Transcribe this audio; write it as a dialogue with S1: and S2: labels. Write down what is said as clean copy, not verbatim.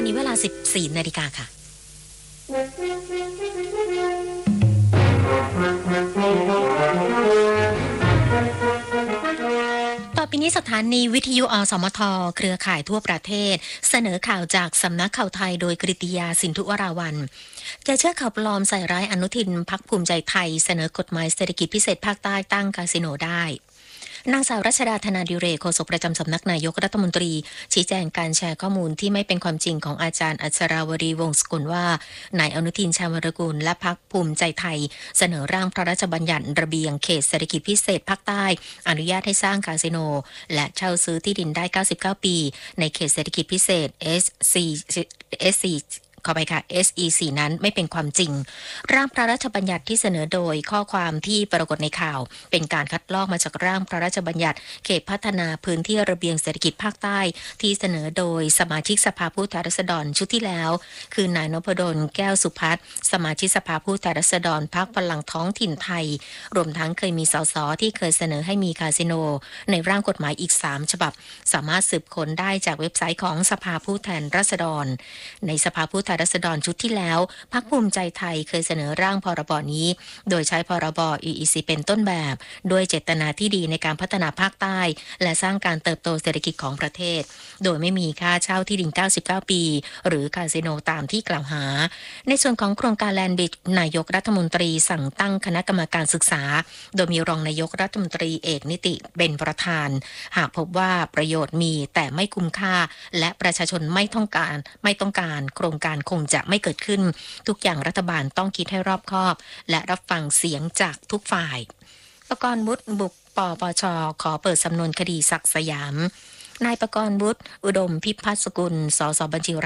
S1: นี้เวลา 14 นาฬิกาค่ะต่อไปนี้สถานีวิทยุอสมทเครือข่ายทั่วประเทศเสนอข่าวจากสำนักข่าวไทยโดยกฤติยาสินธุวราวัลย์อย่าเชื่อข่าวปลอมใส่ร้ายอนุทินพรรคภูมิใจไทยเสนอกฎหมายเศรษฐกิจพิเศษภาคใต้ตั้งคาสิโนได้นางสาวรัชดาธนาดิเรกโฆษกประจำสำนักนายกรัฐมนตรีชี้แจงการแชร์ข้อมูลที่ไม่เป็นความจริงของอาจารย์อัชราวดีวงศ์สกุลว่านายอนุทินชาญวรกูลและพรรคภูมิใจไทยเสนอร่างพระราชบัญญัติระเบียงเขตเศรษฐกิจพิเศษภาคใต้อนุญาตให้สร้างคาสิโนและเช่าซื้อที่ดินได้99ปีในเขตเศรษฐกิจพิเศษ SC ขอไปค่ะ SEC นั้นไม่เป็นความจริงร่างพระราชบัญญัติที่เสนอโดยข้อความที่ปรากฏในข่าวเป็นการคัดลอกมาจากร่างพระราชบัญญัติเขตพัฒนาพื้นที่ระเบียงเศรษฐกิจภาคใต้ที่เสนอโดยสมาชิกสภาผู้แทนราษฎรชุดที่แล้วคือนายนพดลแก้วสุพัฒน์สมาชิกสภาผู้แทนราษฎรพรรคพลังท้องถิ่นไทยรวมทั้งเคยมีสสที่เคยเสนอให้มีคาสิโนในร่างกฎหมายอีก3ฉบับสามารถสืบค้นได้จากเว็บไซต์ของสภาผู้แทนราษฎรในสภาผู้แทนราษฎรชุดที่แล้วพรรคภูมิใจไทยเคยเสนอร่างพรบนี้โดยใช้พรบ EEC เป็นต้นแบบด้วยเจตนาที่ดีในการพัฒนาภาคใต้และสร้างการเติบโตเศรษฐกิจของประเทศโดยไม่มีค่าเช่าที่ดิน99ปีหรือคาสิโนตามที่กล่าวหาในส่วนของโครงการแลนด์บริดจ์นายกรัฐมนตรีสั่งตั้งคณะกรรมการศึกษาโดยมีรองนายกรัฐมนตรีเอกนิติเป็นประธานหากพบว่าประโยชน์มีแต่ไม่คุ้มค่าและประชาชนไม่ต้องการโครงการคงจะไม่เกิดขึ้นทุกอย่างรัฐบาลต้องคิดให้รอบคอบและรับฟังเสียงจากทุกฝ่ายประกรณ์วุฒิบุกปปช.ขอเปิดสำนวนคดีศักดิ์สยามนายประกรณ์วุฒิอุดมพิพัฒน์สกุลสสบัญชี